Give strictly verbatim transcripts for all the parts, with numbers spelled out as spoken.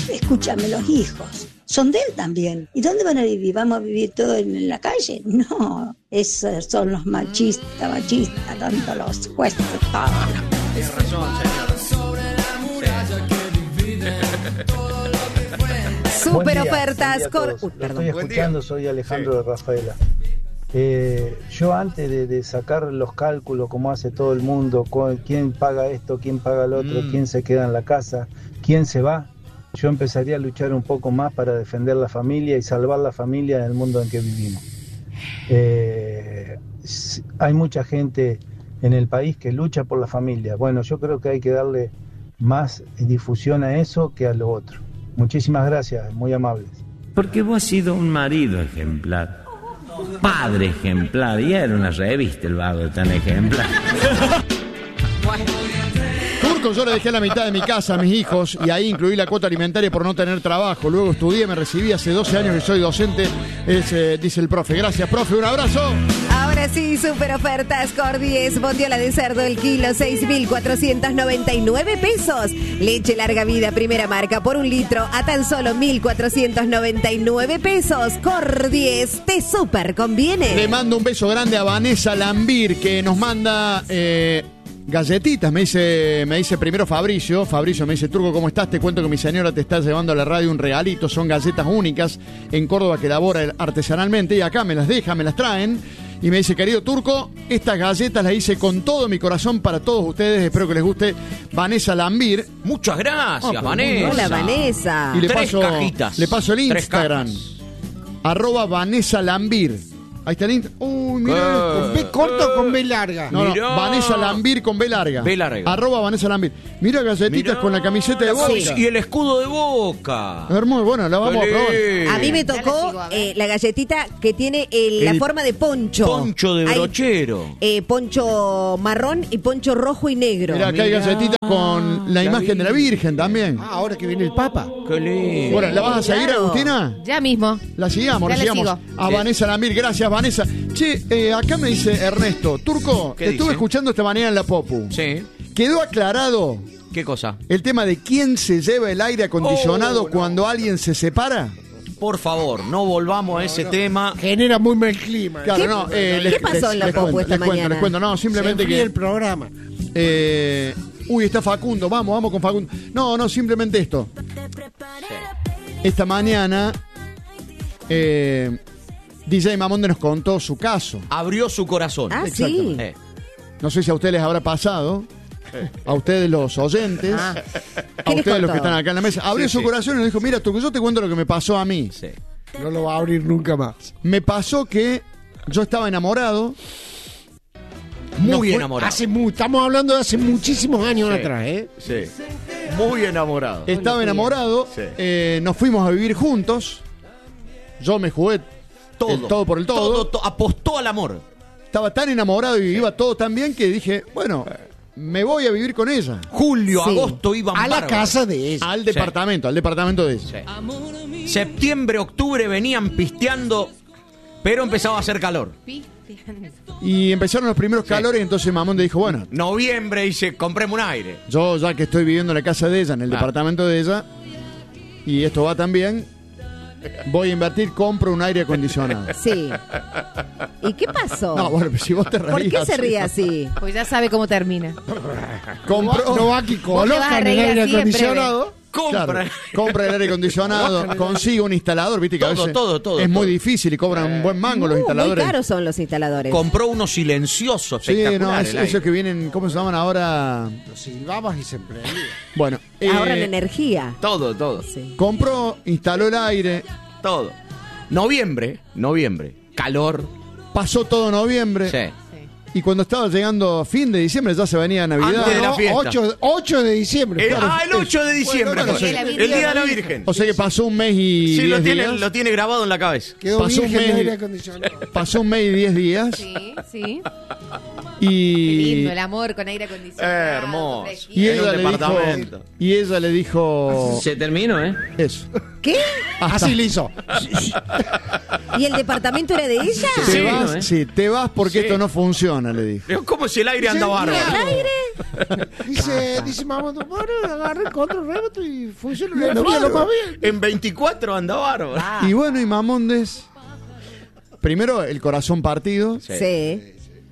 escúchame, los hijos son de él también. ¿Y dónde van a vivir? ¿Vamos a vivir todos en la calle? No, esos son los machistas, machistas, tanto los jueces, todos. Tienes razón, señor. Super Buen día, ofertas. buen día a Cor... Uy, Lo perdón. estoy escuchando, soy Alejandro sí. de Rafaela. Eh, yo antes de, de sacar los cálculos como hace todo el mundo, quién paga esto, quién paga el otro, mm. quién se queda en la casa, quién se va, yo empezaría a luchar un poco más para defender la familia y salvar la familia en el mundo en que vivimos. Eh, hay mucha gente en el país que lucha por la familia. Bueno, yo creo que hay que darle más difusión a eso que a lo otro. Muchísimas gracias, muy amables. Porque vos has sido un marido ejemplar, padre ejemplar, y era una revista el vago tan ejemplar. Turco, yo le dejé la mitad de mi casa a mis hijos y ahí incluí la cuota alimentaria por no tener trabajo. Luego estudié, me recibí hace doce años que soy docente, es, eh, dice el profe. Gracias, profe, un abrazo. Ahora sí, super ofertas Cordies. Bondiola de cerdo el kilo, seis mil cuatrocientos noventa y nueve pesos. Leche larga vida, primera marca, por un litro a tan solo mil cuatrocientos noventa y nueve pesos. Cordies, te super conviene. Le mando un beso grande a Vanessa Lambir, que nos manda eh, galletitas. Me dice, me dice primero Fabricio. Fabricio me dice, Turco, ¿cómo estás? Te cuento que mi señora te está llevando a la radio un regalito. Son galletas únicas en Córdoba que elabora artesanalmente. Y acá me las deja, me las traen. Y me dice, querido Turco, estas galletas las hice con todo mi corazón para todos ustedes. Espero que les guste. Vanessa Lambir. Muchas gracias, oh, Vanessa. Hola, Vanessa. Y le Tres paso, cajitas. le paso el Tres Instagram. cajas. Arroba Vanessa Lambir. Ahí está el Instagram. Uy, mira. Eh, ¿Con B corto o con B larga? No, no, Mirá. Vanessa Lambir con B larga. B larga. Arroba Vanessa Lambir. Mira galletitas Mirá. con la camiseta de Boca. Sí. Y el escudo de Boca. Hermoso, bueno, la vamos Qué a probar. lindo. A mí me Ya la tocó sigo, a ver. eh, la galletita que tiene el- la El forma de poncho. Poncho de Hay, brochero. eh, poncho marrón y poncho rojo y negro. Mira, acá hay Mirá. galletitas con la La imagen de la Virgen también. Ah, ahora que viene el Papa. Qué lindo. Bueno, ¿la vas a seguir, Claro. Agustina? Ya mismo. La sigamos, Ya la la sigamos. sigo. A Sí. Vanessa Lambir, gracias Vanessa. Che, eh, acá me dice Ernesto, Turco, ¿Qué te estuve dice? escuchando esta mañana en la Popu. Sí. ¿Quedó aclarado ¿Qué cosa? el tema de quién se lleva el aire acondicionado Oh, no. cuando alguien se separa? Por favor, no volvamos a ese tema. Genera muy mal clima. Claro, ¿Qué- no, eh, qué pasó en la Popu cuento, esta les cuento, mañana? les cuento, no, Se simplemente enfría que... el programa. eh, uy, está Facundo, vamos, vamos con Facundo. No, no, simplemente esto. Esta mañana, eh, D J Mamonde nos contó su caso. Abrió su corazón. Ah, Exacto. sí. Eh. No sé si a ustedes les habrá pasado, a ustedes los oyentes, Ah. a ¿Qué les ustedes los que contó? están acá en la mesa. Abrió Sí, su sí. corazón y nos dijo, mira, Turco, yo te cuento lo que me pasó a mí. Sí. No lo va a abrir nunca más. Me pasó que yo estaba enamorado. Muy No fue- enamorado. Hace mu- estamos hablando de hace muchísimos años Sí. atrás, ¿eh? Sí. Muy enamorado. Estaba enamorado, Sí. eh, nos fuimos a vivir juntos. Yo me jugué Todo. el todo por el todo. Todo, to- apostó al amor. Estaba tan enamorado y iba todo tan bien que dije, bueno, me voy a vivir con ella. Julio, Sí. agosto iban A la bárbaros. casa de ella. Al departamento, al departamento de ella. Sí. Septiembre, octubre venían pisteando, pero empezaba a hacer calor. Y empezaron los primeros calores y entonces Mamonde dijo, bueno, Noviembre dice, compremos un aire. yo ya que estoy viviendo en la casa de ella, en el Ah. departamento de ella, y esto va tan bien, voy a invertir, compro un aire acondicionado. Sí. ¿Y qué pasó? No, bueno, pero si vos te reís ¿Por qué se así, ríe así? Pues ya sabe cómo termina. compro, No va aquí, Vos te vas a colocan el reír aire así en acondicionado. Compra. Claro, compra el aire acondicionado, consigue un instalador, viste que a Todo, veces todo, todo, es todo. muy difícil y cobran un buen mango los Uh, muy instaladores. caros son los instaladores. Compró uno silencioso, Sí, espectacular. no, es- el aire. esos que vienen, ¿cómo se llaman ahora? Lo silbabas y se emprendía. Bueno, eh, Ahorran energía. Todo, todo, Sí. compró, instaló el aire, todo. Noviembre, noviembre, calor. pasó todo noviembre. Sí. Y cuando estaba llegando fin de diciembre ya se venía Navidad. Antes de la No, fiesta. ocho, ocho de diciembre. El- claro. ah, el ocho de diciembre. Bueno, no fue. sé. el día de la Virgen. O sea que pasó un mes y Sí, lo diez tiene, días. lo tiene grabado en la cabeza. Quedó pasó un virgen de mes- aire acondicionado. Pasó un mes y diez días. Sí, sí. Qué Y, lindo, el amor con aire acondicionado. Hermoso. fresquito. y, En ella un le dijo, departamento. y ella le dijo Se terminó, ¿eh? eso. ¿Qué? Así le hizo. ¿Y el departamento era de ella? Te Sí, vas, ¿eh? sí, te vas porque Sí. esto no funciona, le dijo. Pero como si el aire anda Sí, bárbaro. ¿El aire? Dice, dice mamá, bueno, agarré el control remoto y funciona lo más bien. En veinticuatro anda bárbaro. Ah. Y bueno, y Mamondes, primero el corazón partido Sí.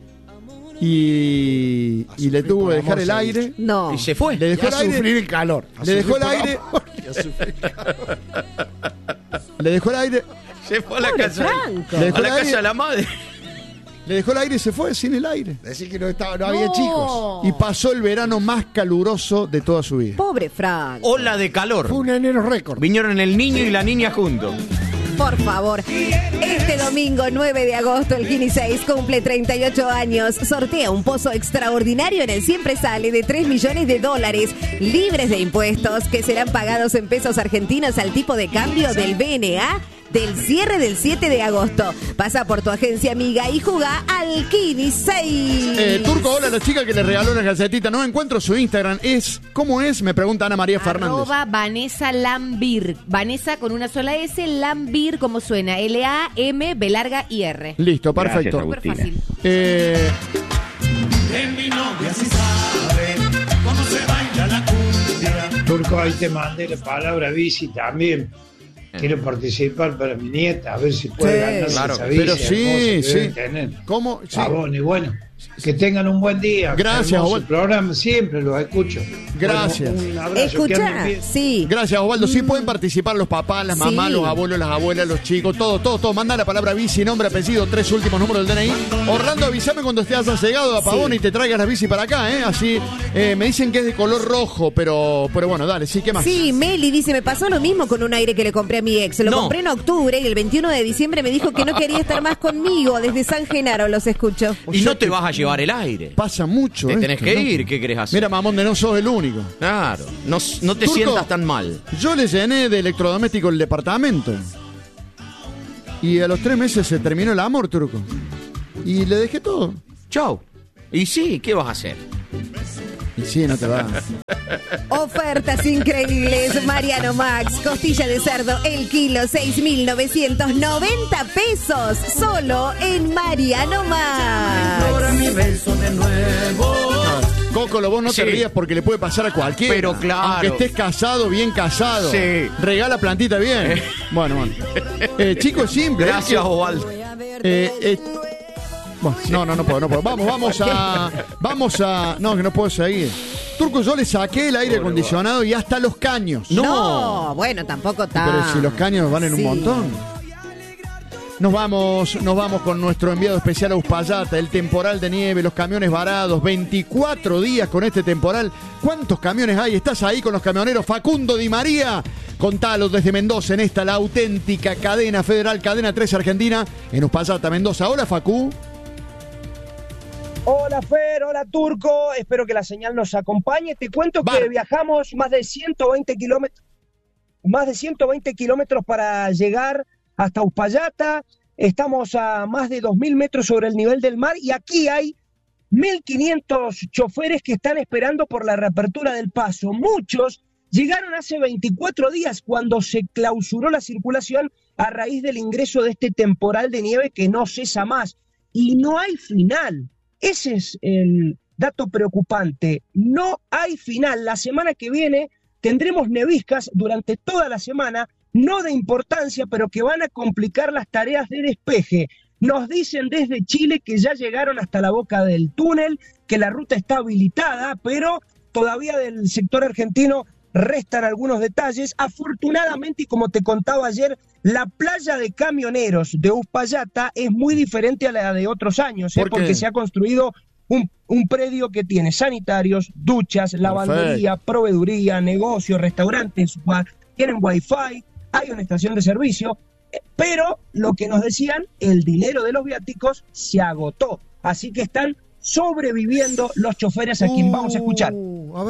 y, y le tuvo que dejar el aire. No. Y se fue. Le dejó Y el a aire. sufrir el calor. A Le dejó sufrir el por aire. amor y a sufrir el calor. Le dejó el aire. Se fue a la Pobre casa. Franco. Le dejó A la el casa aire. de la madre. Le dejó el aire y se fue sin el aire. Decir que no, estaba, no había chicos. Y pasó el verano más caluroso de toda su vida. Pobre Frank. Ola de calor. Fue un enero récord. Vinieron el niño y la niña juntos. Por favor. Este domingo nueve de agosto, el Kini seis cumple treinta y ocho años. Sortea un pozo extraordinario en el Siempre Sale de tres millones de dólares, libres de impuestos, que serán pagados en pesos argentinos al tipo de cambio del B N A del cierre del siete de agosto. Pasa por tu agencia amiga y jugá al Kini seis. Eh, Turco, hola, la chica que le regaló la galletita. No encuentro su Instagram. Es, ¿cómo es? Me pregunta Ana María Fernández. Arroba Vanessa Lambir. Vanessa con una sola S, Lambir, como suena. L A M B larga I R. Listo, perfecto. Súper fácil. Eh, Turco, ahí te mandé la palabra bici también. Quiero participar para mi nieta, a ver si puede Sí, ganar claro. esa bici Pero hermosa sí, que sí. deben tener. ¿Cómo? Sí. Pavón, y bueno, que tengan un buen día. Gracias, Hermoso Osvaldo. programa, siempre los escucho. Gracias. Bueno, un abrazo, que Escucha, anden bien. sí. Gracias, Osvaldo. Sí pueden participar los papás, las mamás, Sí. los abuelos, las abuelas, los chicos, todo, todo, todo. Manda la palabra bici, nombre, apellido, tres últimos números del D N I. Orlando, avísame cuando estés llegado a Pavón Sí. y te traigas la bici para acá, ¿eh? Así, eh, me dicen que es de color rojo, pero, pero bueno, dale, sí, ¿qué más? Sí, Meli dice, me pasó lo mismo con un aire que le compré a mi ex. Lo No. compré en octubre y el veintiuno de diciembre me dijo que no quería estar más conmigo. Desde San Genaro los escucho. Y no te vas a llevar el aire. Pasa mucho, Te ¿eh? tenés que ir, ¿qué querés hacer? Mira, mamón, de no sos el único. Claro, no, no te Turco, sientas tan mal. Yo le llené de electrodoméstico el departamento. Y a los tres meses se terminó el amor, Turco. Y le dejé todo. Chau. Y sí, ¿qué vas a hacer? Y sí, no te va. Ofertas increíbles. Mariano Max, costilla de cerdo, el kilo, seis mil novecientos noventa pesos. Solo en Mariano Max. Cócolo, vos no te Sí. rías porque le puede pasar a cualquiera. Pero claro. Aunque estés casado, bien casado. Sí. Regala plantita bien. Bueno, bueno. Eh, chicos, simple. Gracias, es que- Osvaldo. eh, eh, bueno, no, no, no puedo, no puedo. Vamos, vamos a. Vamos a. No, que no puedo seguir. Turco, yo le saqué el aire acondicionado y hasta los caños. No, bueno, tampoco tan. Pero si los caños valen Sí. un montón. Nos vamos, nos vamos con nuestro enviado especial a Uspallata, el temporal de nieve, los camiones varados, veinticuatro días con este temporal. ¿Cuántos camiones hay? ¿Estás ahí con los camioneros? Facundo Di María, contalos desde Mendoza en esta, la auténtica cadena federal, cadena tres Argentina, en Uspallata, Mendoza. Hola, Facu. Hola Fer, hola Turco, espero que la señal nos acompañe. Te cuento Vale. que viajamos más de ciento veinte kilómetros, más de ciento veinte kilómetros para llegar hasta Uspallata. Estamos a más de dos mil metros sobre el nivel del mar y aquí hay mil quinientos choferes que están esperando por la reapertura del paso. Muchos llegaron hace veinticuatro días cuando se clausuró la circulación a raíz del ingreso de este temporal de nieve que no cesa más. Y no hay final. Ese es el dato preocupante. No hay final. La semana que viene tendremos neviscas durante toda la semana, no de importancia, pero que van a complicar las tareas de despeje. Nos dicen desde Chile que ya llegaron hasta la boca del túnel, que la ruta está habilitada, pero todavía del sector argentino restan algunos detalles. Afortunadamente, y como te contaba ayer, la playa de camioneros de Uspallata es muy diferente a la de otros años, ¿eh? ¿Por qué? Porque se ha construido un, un predio que tiene sanitarios, duchas, lavandería, proveeduría, negocios, restaurantes, wa- tienen wifi, hay una estación de servicio, eh, pero lo que nos decían, el dinero de los viáticos se agotó, así que están sobreviviendo los choferes a quien vamos a escuchar. Uh, a ver.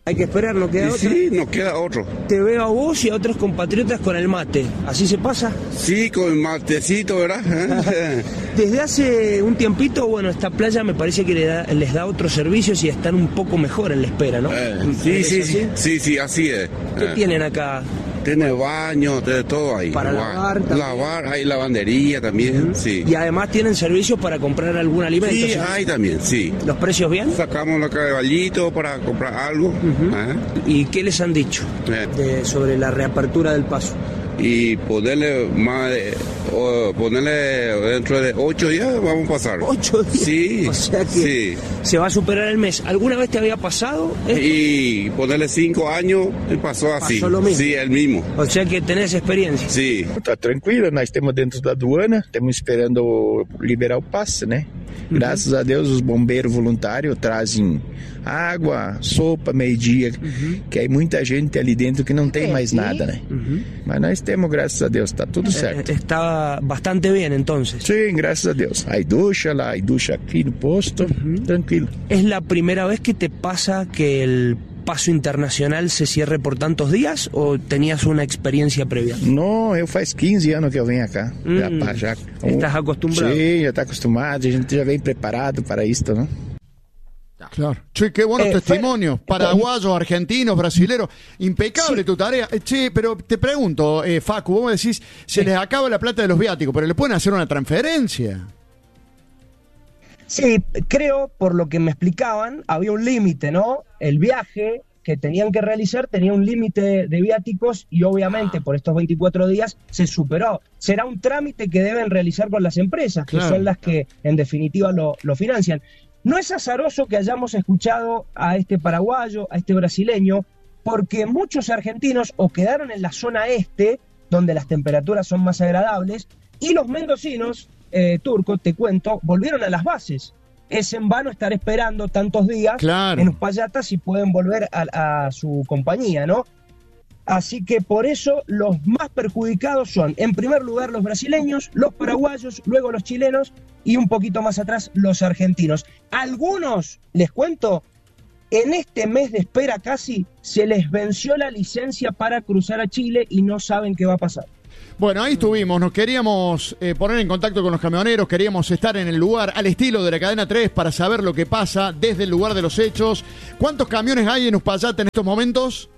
Hay que esperar, no queda otro. Sí, no queda otro. Te veo a vos y a otros compatriotas con el mate. ¿Así se pasa? Sí, con el matecito, ¿verdad? Desde hace un tiempito, bueno, esta playa me parece que le da, les da otros servicios y están un poco mejor en la espera, ¿no? Eh, sí, sí, sí, sí, sí, así es. ¿Qué eh. tienen acá? Tiene baño, tiene todo ahí. Para lavar también. Lavar, hay lavandería también, uh-huh. sí. Y además tienen servicios para comprar algún alimento. Sí, ¿sí? hay también, sí. ¿Los precios bien? Sacamos los caballitos para comprar algo. Uh-huh. ¿eh? ¿Y qué les han dicho eh. de, sobre la reapertura del paso? Y ponerle más de, o ponerle dentro de ocho días vamos a pasar. ¿Ocho días? Sí. O sea que sí. se va a superar el mes. ¿Alguna vez te había pasado esto? Y ponerle cinco años y pasó así. Pasó lo mismo. Sí, el mismo. O sea que tenés experiencia. Sí. Tá tranquilo, nós estamos dentro da aduana, estamos esperando liberar o passe, né? Graças a Deus os bombeiros voluntários trazem água, sopa, meio-dia, uhum. que hay muita gente ali dentro que não tem mais nada, né? Uhum. Mas nós temos, graças a Deus, está tudo certo. Está bastante bien, entonces. Sí, graças a Deus. Hay ducha lá, hay ducha aqui no posto, uhum. tranquilo. ¿Es la primera vez que te pasa que el paso internacional se cierre por tantos días o tenías una experiencia previa? Não, eu faz quinze anos que eu venho cá. Mm. Já, já, ¿Estás acostumbrado? Sí, já está acostumado, a gente já vem preparado para esto, ¿no? Claro. Che, qué buenos eh, testimonios. Fue... Paraguayos, argentinos, brasileros. Impecable sí. tu tarea. Che, pero te pregunto, eh, Facu, vos me decís, se sí. les acaba la plata de los viáticos, pero le pueden hacer una transferencia. Sí, creo, por lo que me explicaban, había un límite, ¿no? El viaje que tenían que realizar tenía un límite de viáticos y obviamente por estos veinticuatro días se superó. Será un trámite que deben realizar con las empresas, claro. que son las que en definitiva lo, lo financian. No es azaroso que hayamos escuchado a este paraguayo, a este brasileño, porque muchos argentinos o quedaron en la zona este, donde las temperaturas son más agradables, y los mendocinos, eh, Turco, te cuento, volvieron a las bases. Es en vano estar esperando tantos días claro. en Uspallata si pueden volver a, a su compañía, ¿no? Así que por eso los más perjudicados son, en primer lugar, los brasileños, los paraguayos, luego los chilenos y un poquito más atrás los argentinos. Algunos, les cuento, en este mes de espera casi se les venció la licencia para cruzar a Chile y no saben qué va a pasar. Bueno, ahí estuvimos, nos queríamos eh, poner en contacto con los camioneros, queríamos estar en el lugar al estilo de la cadena tres para saber lo que pasa desde el lugar de los hechos. ¿Cuántos camiones hay en Uspallata en estos momentos?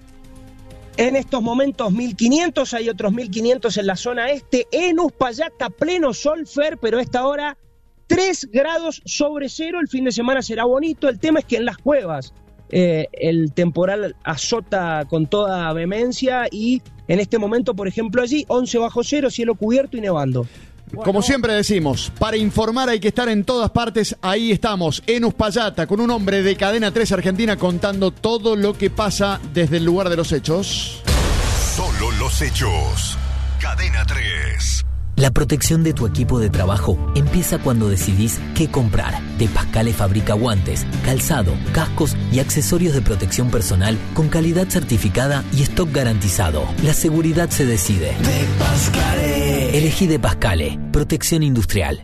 En estos momentos mil quinientos, hay otros mil quinientos en la zona este, en Uspallata, pleno sol, Fer, pero a esta hora tres grados sobre cero, el fin de semana será bonito, el tema es que en las cuevas eh, el temporal azota con toda vehemencia y en este momento, por ejemplo, allí once bajo cero, cielo cubierto y nevando. Como siempre decimos, para informar hay que estar en todas partes. Ahí estamos, en Uspallata, con un hombre de Cadena tres Argentina contando todo lo que pasa desde el lugar de los hechos. Solo los hechos. Cadena tres. La protección de tu equipo de trabajo empieza cuando decidís qué comprar. De Pascale fabrica guantes, calzado, cascos y accesorios de protección personal con calidad certificada y stock garantizado. La seguridad se decide. De Pascale. Elegí De Pascale, protección industrial.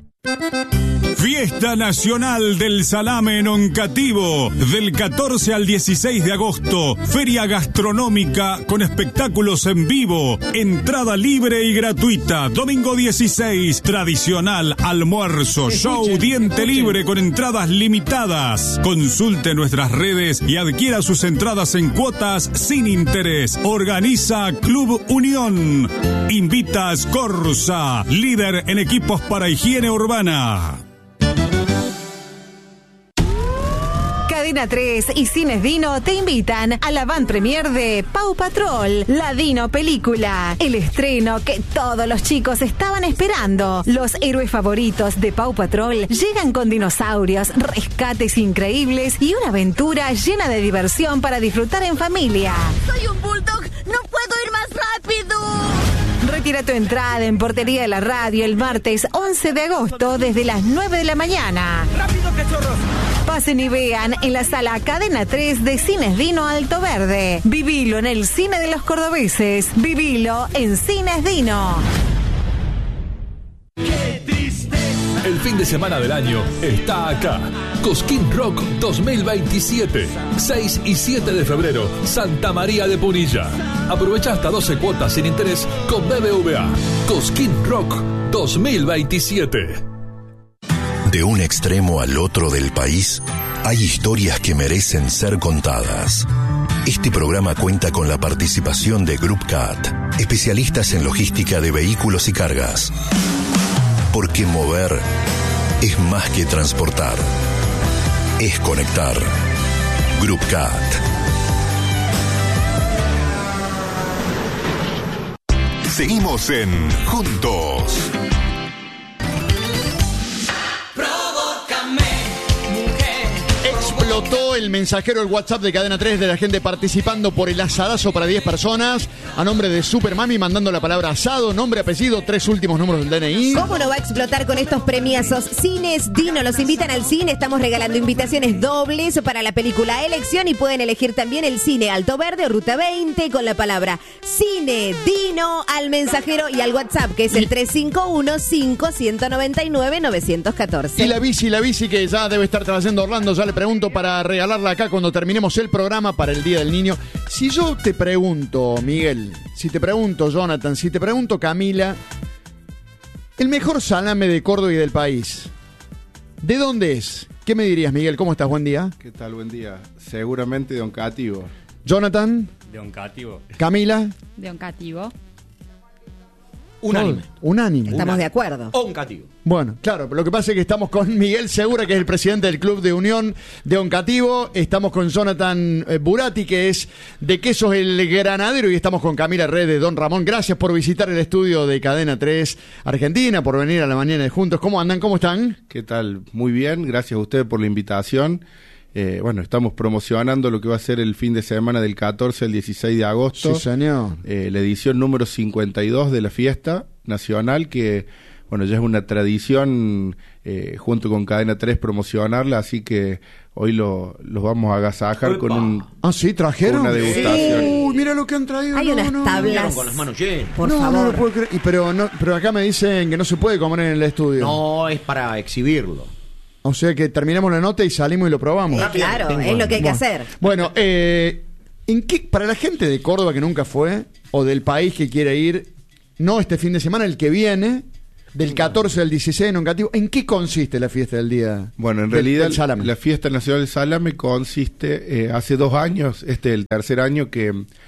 Fiesta Nacional del Salame en Oncativo, del catorce al dieciséis de agosto. Feria gastronómica con espectáculos en vivo. Entrada libre y gratuita. Domingo dieciséis, tradicional almuerzo, show, diente libre con entradas limitadas. Consulte nuestras redes y adquiera sus entradas en cuotas sin interés. Organiza Club Unión. Invita a Scorza, líder en equipos para higiene urbana. Cadena tres y Cines Dino te invitan a la van premier de Paw Patrol, la Dino película. El estreno que todos los chicos estaban esperando. Los héroes favoritos de Paw Patrol llegan con dinosaurios, rescates increíbles y una aventura llena de diversión para disfrutar en familia. ¡Soy un bulldog! ¡No puedo ir más rápido! Retira tu entrada en Portería de la Radio el martes once de agosto desde las nueve de la mañana. ¡Rápido, cachorros! Pasen y vean en la sala Cadena tres de Cines Dino Alto Verde. Vivilo en el cine de los cordobeses. Vivilo en Cines Dino. ¡Qué tristeza! El fin de semana del año está acá. Cosquín Rock dos mil veintisiete. seis y siete de febrero, Santa María de Punilla. Aprovecha hasta doce cuotas sin interés con B B V A. Cosquín Rock dos mil veintisiete. De un extremo al otro del país, hay historias que merecen ser contadas. Este programa cuenta con la participación de Group C A T, especialistas en logística de vehículos y cargas. Porque mover es más que transportar, es conectar. Group C A T. Seguimos en Juntos. Explotó el mensajero, el WhatsApp de Cadena tres de la gente participando por el asadazo para diez personas a nombre de Super Mami, mandando la palabra asado, nombre, apellido, tres últimos números del D N I. ¿Cómo no va a explotar con estos premiazos? Cines Dino los invitan al cine. Estamos regalando invitaciones dobles para la película Elección y pueden elegir también el cine Alto Verde o Ruta veinte con la palabra Cine Dino al mensajero y al WhatsApp, que es el tres cinco uno, cinco nueve nueve, nueve uno cuatro. Y la bici, la bici que ya debe estar trayendo Orlando, ya le pregunto para regalarla acá cuando terminemos el programa para el Día del Niño. Si yo te pregunto, Miguel, si te pregunto, Jonathan, si te pregunto, Camila, el mejor salame de Córdoba y del país, ¿de dónde es? ¿Qué me dirías, Miguel? ¿Cómo estás? Buen día. ¿Qué tal? Buen día. Seguramente de Oncativo. Jonathan. De Oncativo. Camila. De Oncativo. Unánime. Unánime. Estamos de acuerdo. Oncativo. Bueno, claro, pero lo que pasa es que estamos con Miguel Segura, que es el presidente del Club de Unión de Oncativo. Estamos con Jonathan eh, Burati, que es de Quesos El Granadero. Y estamos con Camila Red de Don Ramón. Gracias por visitar el estudio de Cadena tres Argentina, por venir a la mañana de Juntos. ¿Cómo andan? ¿Cómo están? ¿Qué tal? Muy bien. Gracias a ustedes por la invitación. Eh, bueno, estamos promocionando lo que va a ser el fin de semana del catorce al dieciséis de agosto. Sí, señor. Eh, la edición número cincuenta y dos de la fiesta nacional, que bueno, ya es una tradición eh, junto con Cadena tres promocionarla, así que hoy lo, los vamos a agasajar con un... Ah, sí, trajeron. Una degustación. Sí. Uy, mira lo que han traído. Hay no, unas no, tablas. No. Con las manos llenas. Por no, favor. No lo puedo creer. Y pero, no, pero acá me dicen que no se puede comer en el estudio. No, es para exhibirlo. O sea que terminamos la nota y salimos y lo probamos. Eh, claro, Tengo es lo que hay que bueno. hacer. Bueno, eh, ¿en qué, para la gente de Córdoba que nunca fue, o del país que quiere ir, no este fin de semana, el que viene, del catorce al dieciséis en Oncativo, ¿en qué consiste la fiesta del día? Bueno, en del, realidad del salame? La fiesta nacional del salame consiste, eh, hace dos años, este es el tercer año, que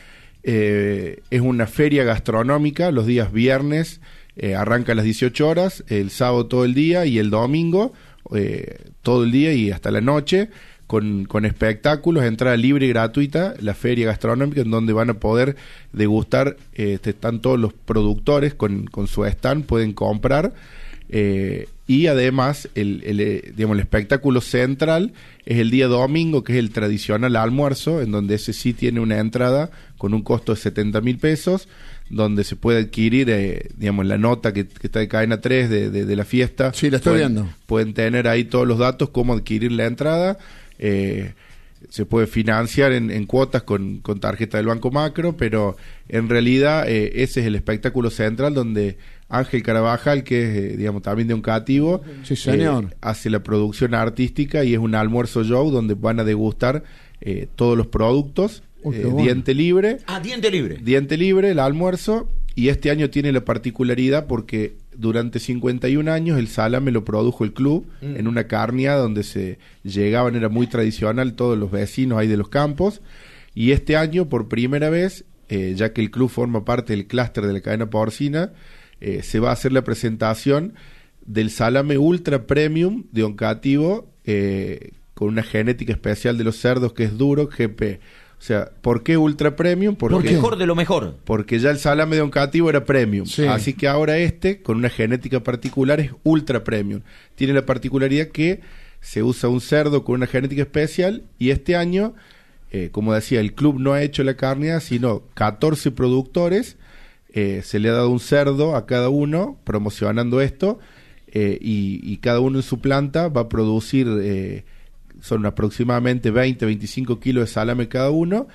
eh, es una feria gastronómica, los días viernes, eh, arranca a las dieciocho horas, el sábado todo el día y el domingo eh, todo el día y hasta la noche, con, con espectáculos, entrada libre y gratuita, la feria gastronómica, en donde van a poder degustar, eh, están todos los productores con, con su stand, pueden comprar, eh, y además el, el, digamos, el espectáculo central es el día domingo, que es el tradicional almuerzo, en donde ese sí tiene una entrada con un costo de setenta mil pesos, donde se puede adquirir, eh, digamos, la nota que, que está de Cadena tres de, de, de la fiesta. Sí, la estoy pueden, viendo. Pueden tener ahí todos los datos, cómo adquirir la entrada. Eh, se puede financiar en, en cuotas con, con tarjeta del Banco Macro, pero en realidad eh, ese es el espectáculo central, donde Ángel Carabajal, que es, eh, digamos, también de Oncativo, sí, señor. Eh, hace la producción artística y es un almuerzo show donde van a degustar eh, todos los productos. Uy, eh, bueno. Diente libre. Ah, diente libre. Diente libre, el almuerzo. Y este año tiene la particularidad porque durante cincuenta y un años el salame lo produjo el club mm. en una carneada donde se llegaban, era muy tradicional, todos los vecinos ahí de los campos. Y este año, por primera vez, eh, ya que el club forma parte del clúster de la cadena porcina, eh, se va a hacer la presentación del salame ultra premium de Oncativo, eh, con una genética especial de los cerdos que es duro, G P. O sea, ¿por qué ultra premium? Porque, ¿Por qué? Mejor de lo mejor. Porque ya el salame de Oncativo era premium. Sí. Así que ahora este, con una genética particular, es ultra premium. Tiene la particularidad que se usa un cerdo con una genética especial, y este año, eh, como decía, el club no ha hecho la carne, sino catorce productores, eh, se le ha dado un cerdo a cada uno, promocionando esto, eh, y, y cada uno en su planta va a producir... Eh, son aproximadamente veinte, veinticinco kilos de salame cada uno,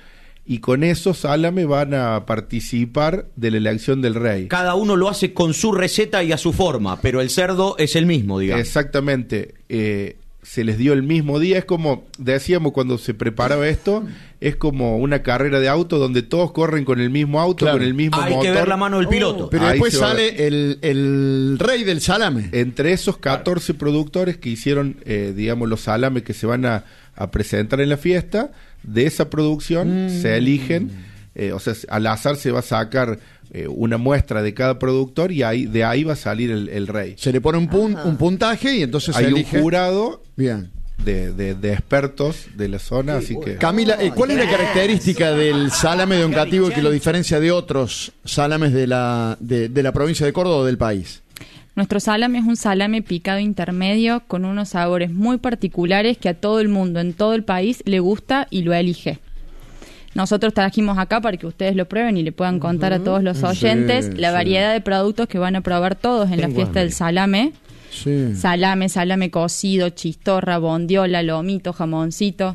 y con esos salames van a participar de la elección del rey. Cada uno lo hace con su receta y a su forma, pero el cerdo es el mismo, digamos. Exactamente. Eh, se les dio el mismo día. Es como, decíamos cuando se preparaba esto, es como una carrera de auto donde todos corren con el mismo auto, Claro. con el mismo Hay motor. que ver la mano del piloto. Oh, pero Ahí después se va. sale el, el rey del salame. Entre esos catorce productores que hicieron, eh, digamos, los salames que se van a, a presentar en la fiesta, de esa producción Mm. se eligen, eh, o sea, al azar se va a sacar eh, una muestra de cada productor y ahí de ahí va a salir el, el rey. Se le pone un, pun- un puntaje y entonces Hay se un elige. jurado Bien. de, de, de expertos de la zona, así que... Camila, eh, ¿cuál es la característica del salame de Oncativo que lo diferencia de otros salames de la, de, de la provincia de Córdoba o del país? Nuestro salame es un salame picado intermedio con unos sabores muy particulares que a todo el mundo en todo el país le gusta y lo elige. Nosotros trajimos acá para que ustedes lo prueben y le puedan contar a todos los oyentes Sí, la sí. variedad de productos que van a probar todos en la Tengo fiesta hambre. del salame. Sí. Salame, salame cocido, chistorra, bondiola, lomito, jamoncito.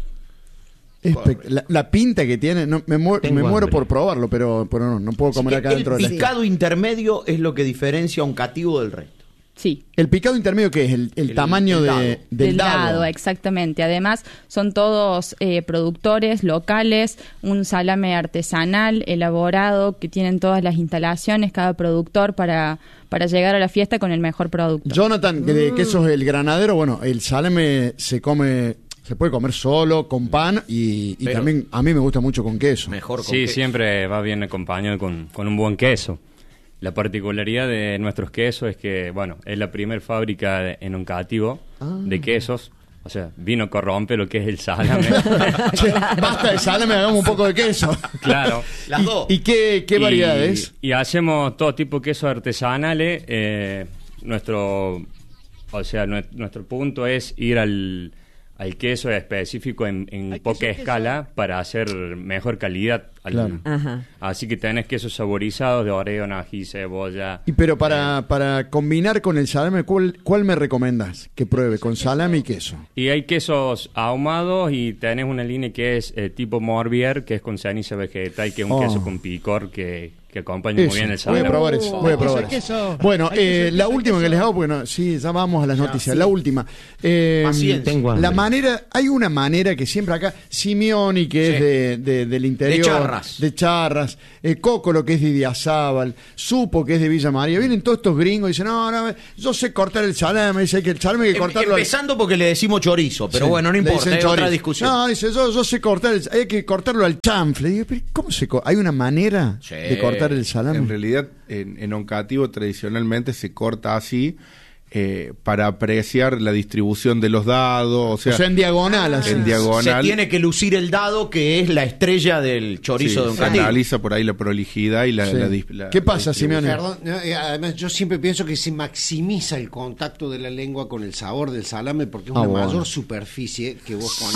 Espe- la, la pinta que tiene, no, me, muero, me Tengo muero hambre. por probarlo, pero, pero no, no puedo comer acá el dentro de la... picado intermedio es lo que diferencia a un cativo del resto. Sí. ¿El picado intermedio qué es? El, el El- tamaño el de, dado. del Del dado. dado, exactamente. Además, son todos eh, productores locales, un salame artesanal, elaborado, que tienen todas las instalaciones, cada productor, para, para llegar a la fiesta con el mejor producto. Jonathan, que, de- que sos el granadero, bueno, el salame se come, se puede comer solo, con pan y, y Pero- también a mí me gusta mucho con queso. Mejor Sí, siempre va bien acompañado con, con un buen queso. La particularidad de nuestros quesos es que, bueno, es la primera fábrica de- en Oncativo Ah. de quesos. O sea, vino corrompe lo que es el salame. Che, basta de salame, hagamos un poco de queso. Claro. Las dos. ¿Y qué, qué Y- variedades? Y hacemos todo tipo de quesos artesanales. Eh, nuestro, o sea, nue- nuestro punto es ir al, al queso específico en, en poca escala para hacer mejor calidad. al- Claro. Ajá. Así que tenés quesos saborizados de orégano, ají, cebolla. Y pero para, para combinar con el salame, ¿cuál, ¿cuál me recomendás que pruebe con salame y queso? Y hay quesos ahumados y tenés una línea que es eh, tipo Morbier, que es con ceniza vegetal, que es un Oh. queso con picor que, que acompaña Eso, muy bien el voy salame. a probar eso, voy a probar queso, eso. queso. Bueno, Hay eh, queso, la queso, última que queso. les hago, bueno, sí, ya vamos a las noticias, la última. Eh, Paciencia. Tengo hambre. la manera, hay una manera que siempre acá, Simeoni, que Sí. es de, de- del interior. De Charras. De Charras, eh, Cócolo, que es de Idiazábal, Supo, que es de Villa María. Vienen todos estos gringos y dicen, no, no, yo sé cortar el salame, dice que el salame hay que Em- cortarlo al- Empezando porque le decimos chorizo, pero Sí, bueno, no le importa, dicen es otra chorizo. discusión. No, dice, yo, yo sé cortar, el- hay que cortarlo al chanfle. Digo, pero ¿cómo se co- ¿Hay una manera Sí. de cortar el salame? En realidad, en, en Oncativo tradicionalmente se corta así eh, para apreciar la distribución de los dados. O sea, O sea, en diagonal, así. en diagonal. Se tiene que lucir el dado, que es la estrella del chorizo Sí, de un se cativo. analiza por ahí la prolijidad y la, Sí. la dis- la- ¿Qué pasa, la distribución. Simeone? Perdón, no, eh, además yo siempre pienso que se maximiza el contacto de la lengua con el sabor del salame porque es Ah, una bueno. mayor superficie que vos ponés.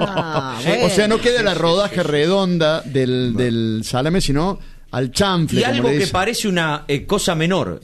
Ah, Eh, o sea, no queda la rodaje redonda del, del salame, sino al chanfle. Y como algo le que dicen. parece una eh, cosa menor,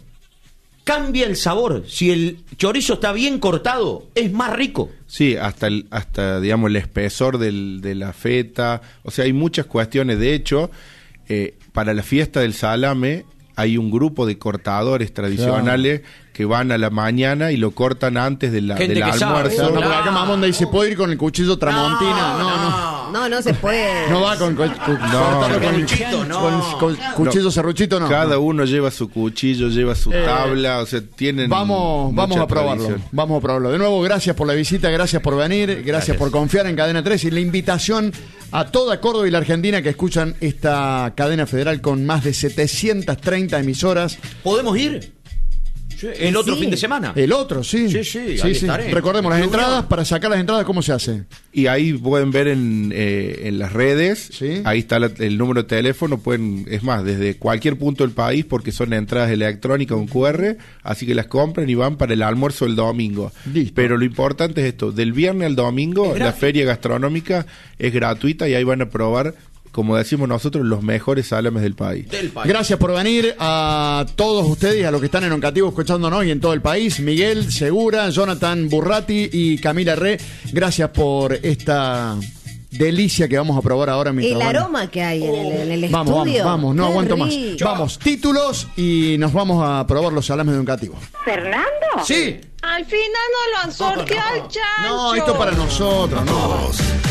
cambia el sabor. Si el chorizo está bien cortado, es más rico. Sí, hasta, el, hasta digamos, el espesor del, de la feta. O sea, hay muchas cuestiones. De hecho, eh, para la fiesta del salame hay un grupo de cortadores tradicionales que van a la mañana y lo cortan antes de la, Gente del que sabe, almuerzo. No, porque acá Mamonda dice, ¿puedo ir con el cuchillo tramontina? No, no. No, no se puede. No va con, con, con- cortarlo con, Serruchito, no. con- con cuchillo serruchito, no. Cada no. uno lleva su cuchillo, lleva su Eh, tabla, o sea, tienen Vamos, mucha vamos a probarlo. tradición. Vamos a probarlo. De nuevo, gracias por la visita, gracias por venir, gracias, Gracias. por confiar en Cadena tres y la invitación a toda Córdoba y la Argentina que escuchan esta cadena federal con más de setecientas treinta emisoras. ¿Podemos ir? Sí, el otro Sí. fin de semana. El otro, sí. Sí, sí, ahí estaré. Recordemos las Club entradas. Unión. Para sacar las entradas, ¿cómo se hace? Y ahí pueden ver en, eh, en las redes, Sí. ahí está la- el número de teléfono, pueden, es más, desde cualquier punto del país, porque son entradas electrónicas con Q R, así que las compran y van para el almuerzo el domingo. Listo. Pero lo importante es esto, del viernes al domingo, Es la gratis. feria gastronómica es gratuita y ahí van a probar, como decimos nosotros, los mejores salames del país. Del país. Gracias por venir a todos ustedes, a los que están en Oncativo escuchándonos y en todo el país. Miguel Segura, Jonathan Burrati y Camila Re, gracias por esta delicia que vamos a probar ahora mientras El van- aroma que hay en el, en el Vamos, vamos, estudio. vamos, no Qué aguanto más. rico. Vamos, títulos y nos vamos a probar los salames educativos. ¿Fernando? Sí. Al final no lo sorteó al chancho. No, esto para nosotros, no.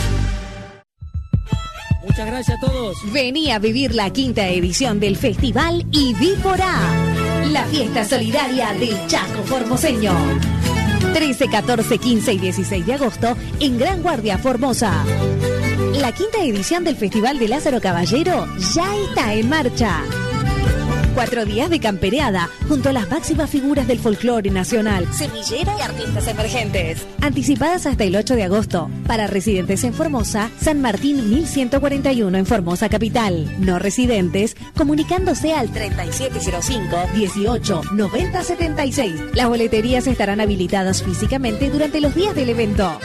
Muchas gracias a todos. Vení a vivir la quinta edición del Festival Ivípora, la fiesta solidaria del Chaco Formoseño. trece, catorce, quince y dieciséis de agosto en Gran Guardia, Formosa. La quinta edición del Festival de Lázaro Caballero ya está en marcha. Cuatro días de campereada junto a las máximas figuras del folclore nacional, semillera y artistas emergentes. Anticipadas hasta el ocho de agosto. Para residentes en Formosa, San Martín mil ciento cuarenta y uno en Formosa Capital. No residentes, comunicándose al treinta y siete cero cinco, dieciocho, noventa setenta y seis. Las boleterías estarán habilitadas físicamente durante los días del evento.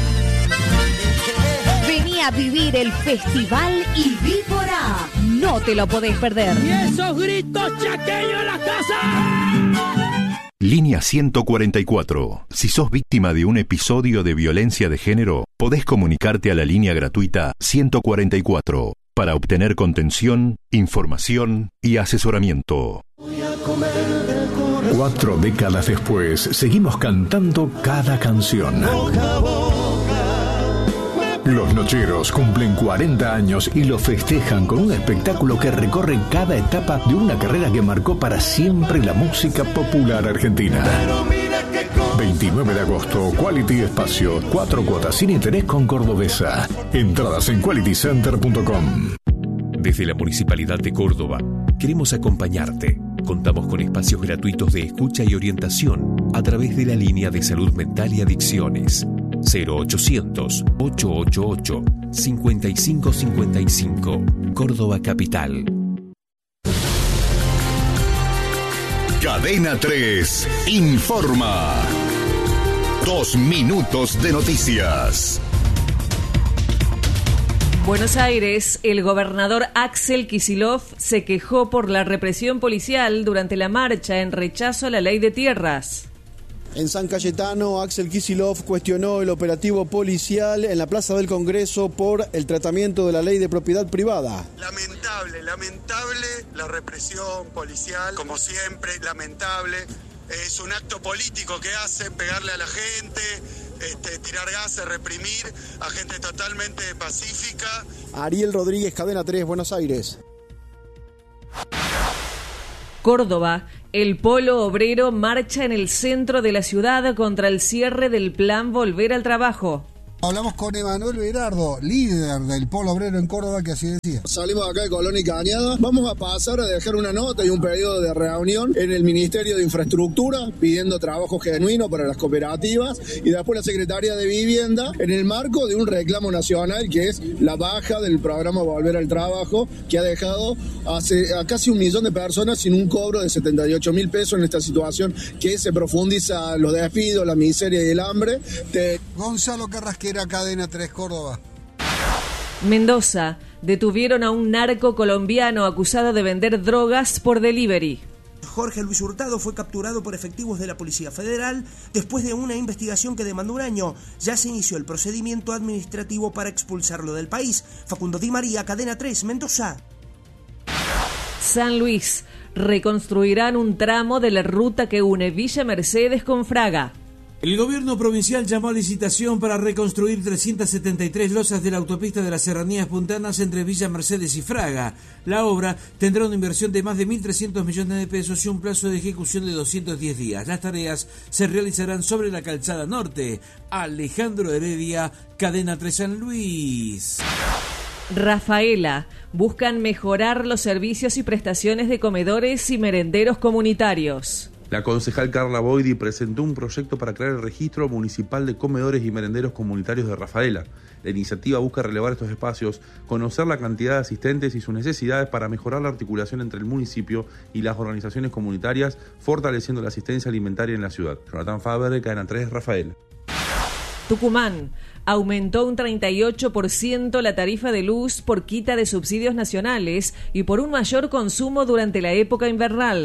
Vení a vivir el Festival Ivípora. No te lo podés perder. Y esos gritos chaqueños en la casa. Línea ciento cuarenta y cuatro. Si sos víctima de un episodio de violencia de género, podés comunicarte a la línea gratuita ciento cuarenta y cuatro para obtener contención, información y asesoramiento. Cuatro décadas después, seguimos cantando cada canción. Los Nocheros cumplen cuarenta años y lo festejan con un espectáculo que recorre cada etapa de una carrera que marcó para siempre la música popular argentina. veintinueve de agosto, Quality Espacio, cuatro cuotas sin interés con Cordobesa. Entradas en quality center punto com. Desde la Municipalidad de Córdoba, queremos acompañarte. Contamos con espacios gratuitos de escucha y orientación a través de la línea de salud mental y adicciones. cero ochocientos, ochocientos ochenta y ocho, cincuenta y cinco cincuenta y cinco, Córdoba Capital. Cadena tres informa. Dos minutos de noticias. Buenos Aires, el gobernador Axel Kicillof se quejó por la represión policial durante la marcha en rechazo a la ley de tierras. En San Cayetano, Axel Kicillof cuestionó el operativo policial en la Plaza del Congreso por el tratamiento de la ley de propiedad privada. Lamentable, lamentable la represión policial, como siempre, lamentable. Es un acto político que hacen, pegarle a la gente, este, tirar gases, reprimir a gente totalmente pacífica. Ariel Rodríguez, Cadena tres, Buenos Aires. Córdoba, el polo obrero marcha en el centro de la ciudad contra el cierre del plan Volver al Trabajo. Hablamos con Emanuel Berardo, líder del Polo Obrero en Córdoba, que así decía. Salimos acá de Colón y Cañada, vamos a pasar a dejar una nota y un pedido de reunión en el Ministerio de Infraestructura, pidiendo trabajo genuino para las cooperativas, y después la Secretaría de Vivienda, en el marco de un reclamo nacional que es la baja del programa Volver al Trabajo, que ha dejado hace, a casi un millón de personas sin un cobro de setenta y ocho mil pesos en esta situación que se profundiza los despidos, la miseria y el hambre. Te... Gonzalo Carrasquera, Cadena tres, Córdoba. Mendoza, detuvieron a un narco colombiano acusado de vender drogas por delivery. Jorge Luis Hurtado fue capturado por efectivos de la Policía Federal después de una investigación que demandó un año. Ya se inició el procedimiento administrativo para expulsarlo del país. Facundo Di María, Cadena tres, Mendoza. San Luis, reconstruirán un tramo de la ruta que une Villa Mercedes con Fraga. El gobierno provincial llamó a licitación para reconstruir trescientas setenta y tres losas de la autopista de las Serranías Puntanas entre Villa Mercedes y Fraga. La obra tendrá una inversión de más de mil trescientos millones de pesos y un plazo de ejecución de doscientos diez días. Las tareas se realizarán sobre la calzada norte. Alejandro Heredia, Cadena tres San Luis. Rafaela, buscan mejorar los servicios y prestaciones de comedores y merenderos comunitarios. La concejal Carla Boidi presentó un proyecto para crear el registro municipal de comedores y merenderos comunitarios de Rafaela. La iniciativa busca relevar estos espacios, conocer la cantidad de asistentes y sus necesidades para mejorar la articulación entre el municipio y las organizaciones comunitarias, fortaleciendo la asistencia alimentaria en la ciudad. Jonathan Faber, Cadena tres, Rafaela. Tucumán, aumentó un treinta y ocho por ciento la tarifa de luz por quita de subsidios nacionales y por un mayor consumo durante la época invernal.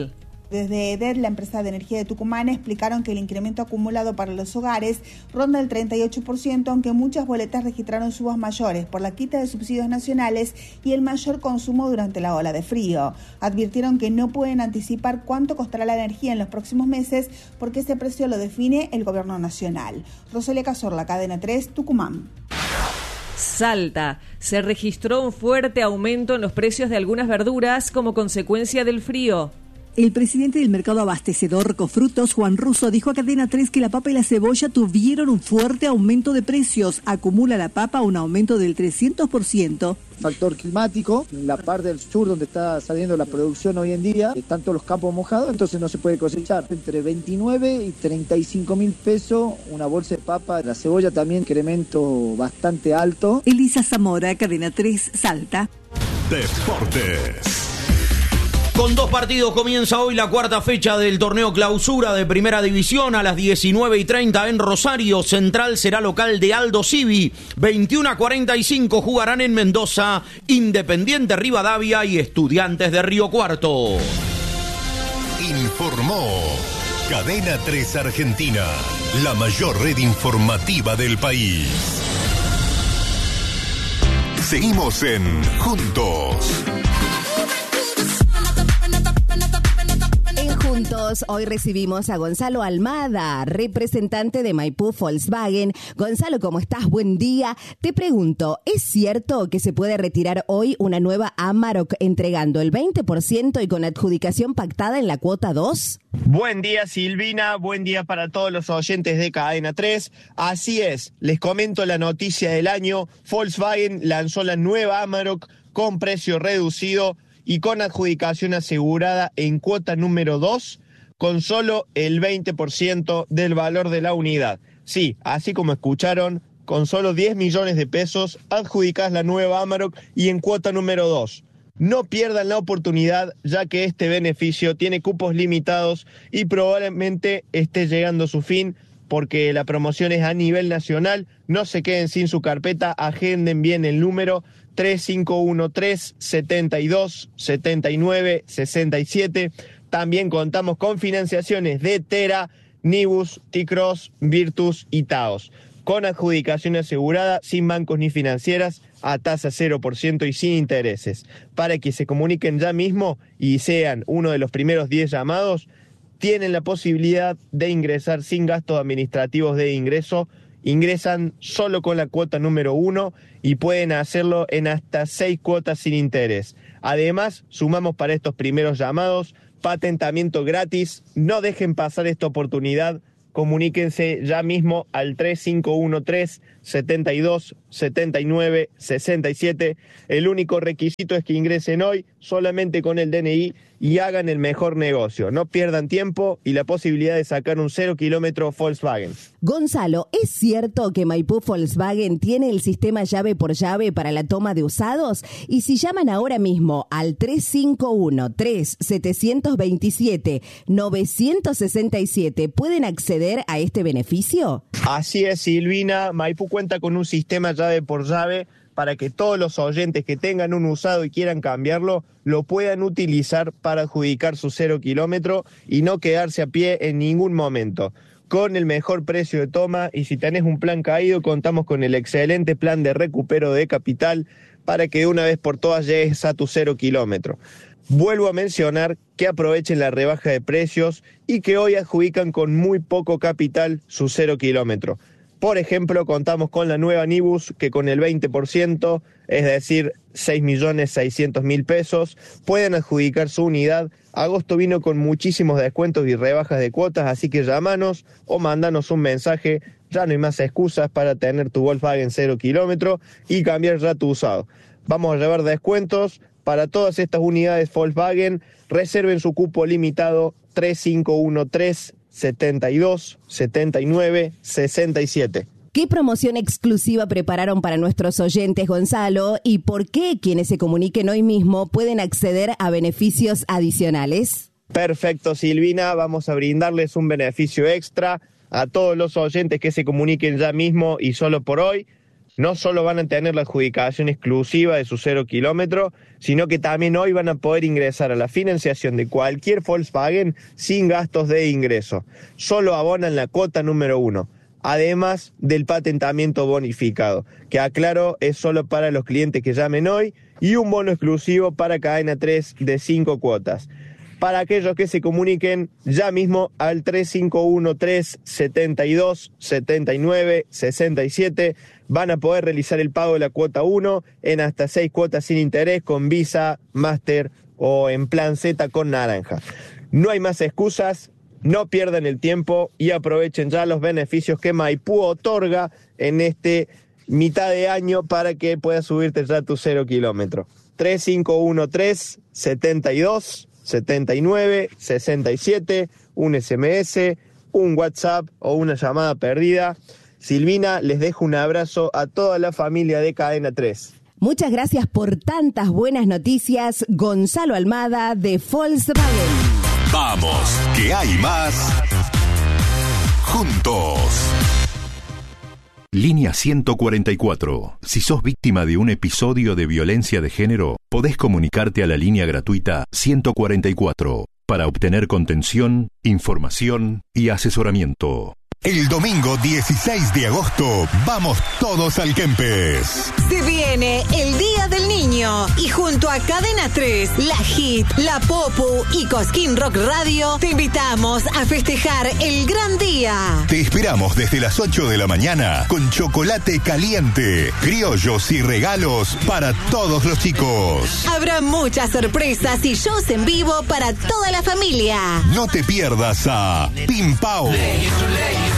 Desde E D E T, la empresa de energía de Tucumán, explicaron que el incremento acumulado para los hogares ronda el treinta y ocho por ciento, aunque muchas boletas registraron subas mayores por la quita de subsidios nacionales y el mayor consumo durante la ola de frío. Advirtieron que no pueden anticipar cuánto costará la energía en los próximos meses porque ese precio lo define el gobierno nacional. Rosalia Cazorla, Cadena tres, Tucumán. Salta. Se registró un fuerte aumento en los precios de algunas verduras como consecuencia del frío. El presidente del mercado abastecedor Cofrutos, Juan Russo, dijo a Cadena tres que la papa y la cebolla tuvieron un fuerte aumento de precios. Acumula la papa un aumento del trescientos por ciento. Factor climático, en la parte del sur donde está saliendo la producción hoy en día, están todos los campos mojados, entonces no se puede cosechar. Entre veintinueve y treinta y cinco mil pesos una bolsa de papa. La cebolla también incremento bastante alto. Elisa Zamora, Cadena tres, Salta. Deportes. Con dos partidos comienza hoy la cuarta fecha del torneo clausura de Primera División. A las diecinueve y treinta en Rosario. Central será local de Aldo Civi. veintiuno a cuarenta y cinco jugarán en Mendoza Independiente Rivadavia y Estudiantes de Río Cuarto. Informó Cadena tres Argentina, la mayor red informativa del país. Seguimos en Juntos. Juntos, hoy recibimos a Gonzalo Almada, representante de Maipú Volkswagen. Gonzalo, ¿cómo estás? Buen día. Te pregunto, ¿es cierto que se puede retirar hoy una nueva Amarok entregando el veinte por ciento y con adjudicación pactada en la cuota dos? Buen día, Silvina, buen día para todos los oyentes de Cadena tres. Así es, les comento la noticia del año. Volkswagen lanzó la nueva Amarok con precio reducido y con adjudicación asegurada en cuota número dos, con solo el veinte por ciento del valor de la unidad. Sí, así como escucharon, con solo diez millones de pesos adjudicás la nueva Amarok y en cuota número dos. No pierdan la oportunidad, ya que este beneficio tiene cupos limitados y probablemente esté llegando a su fin, porque la promoción es a nivel nacional. No se queden sin su carpeta, agenden bien el número tres cinco uno tres, setenta y dos, setenta y nueve, sesenta y siete. También contamos con financiaciones de Tera, Nibus, T-Cross, Virtus y Taos. Con adjudicación asegurada, sin bancos ni financieras, a tasa cero por ciento y sin intereses. Para que se comuniquen ya mismo y sean uno de los primeros diez llamados, tienen la posibilidad de ingresar sin gastos administrativos de ingreso. Ingresan solo con la cuota número uno y pueden hacerlo en hasta seis cuotas sin interés. Además, sumamos para estos primeros llamados patentamiento gratis. No dejen pasar esta oportunidad. Comuníquense ya mismo al tres cinco uno tres, setenta y dos, setenta y nueve, sesenta y siete. El único requisito es que ingresen hoy solamente con el D N I y hagan el mejor negocio. No pierdan tiempo y la posibilidad de sacar un cero kilómetro Volkswagen. Gonzalo, ¿es cierto que Maipú Volkswagen tiene el sistema llave por llave para la toma de usados? Y si llaman ahora mismo al tres cinco uno tres, siete dos siete, nueve seis siete, ¿pueden acceder a este beneficio? Así es, Silvina. Maipú cuenta con un sistema llave por llave para que todos los oyentes que tengan un usado y quieran cambiarlo, lo puedan utilizar para adjudicar su cero kilómetro y no quedarse a pie en ningún momento. Con el mejor precio de toma, y si tenés un plan caído, contamos con el excelente plan de recupero de capital para que de una vez por todas llegues a tu cero kilómetro. Vuelvo a mencionar que aprovechen la rebaja de precios y que hoy adjudican con muy poco capital su cero kilómetro. Por ejemplo, contamos con la nueva Nibus, que con el veinte por ciento, es decir, seis millones seiscientos mil pesos, pueden adjudicar su unidad. Agosto vino con muchísimos descuentos y rebajas de cuotas, así que llamanos o mandanos un mensaje. Ya no hay más excusas para tener tu Volkswagen cero kilómetro y cambiar ya tu usado. Vamos a llevar descuentos para todas estas unidades Volkswagen. Reserven su cupo limitado tres cinco uno tres, setenta y dos, setenta y nueve, sesenta y siete. ¿Qué promoción exclusiva prepararon para nuestros oyentes, Gonzalo? ¿Y por qué quienes se comuniquen hoy mismo pueden acceder a beneficios adicionales? Perfecto, Silvina. Vamos a brindarles un beneficio extra a todos los oyentes que se comuniquen ya mismo y solo por hoy. no solo van a tener la adjudicación exclusiva de su cero kilómetro, sino que también hoy van a poder ingresar a la financiación de cualquier Volkswagen sin gastos de ingreso. Solo abonan la cuota número uno, además del patentamiento bonificado, que aclaro es solo para los clientes que llamen hoy, y un bono exclusivo para Cadena tres de cinco cuotas. Para aquellos que se comuniquen ya mismo al tres cinco uno tres, setenta y dos, setenta y nueve, sesenta y siete, van a poder realizar el pago de la cuota uno en hasta seis cuotas sin interés con Visa, Master o en plan Z con naranja. No hay más excusas, no pierdan el tiempo y aprovechen ya los beneficios que Maipú otorga en este mitad de año para que puedas subirte ya tu cero kilómetro. tres cinco uno tres, setenta y dos, setenta y nueve, sesenta y siete, un S M S, un WhatsApp o una llamada perdida. Silvina, les dejo un abrazo a toda la familia de Cadena tres. Muchas gracias por tantas buenas noticias, Gonzalo Almada de Volkswagen. Vamos, que hay más. Juntos. Línea ciento cuarenta y cuatro. Si sos víctima de un episodio de violencia de género, podés comunicarte a la línea gratuita ciento cuarenta y cuatro para obtener contención, información y asesoramiento. El domingo dieciséis de agosto, vamos todos al Kempes. Se viene el Día del Niño y junto a Cadena tres, La Hit, La Popu y Cosquín Rock Radio, te invitamos a festejar el gran día. Te esperamos desde las ocho de la mañana con chocolate caliente, criollos y regalos para todos los chicos. Habrá muchas sorpresas y shows en vivo para toda la familia. No te pierdas a Pim Pau.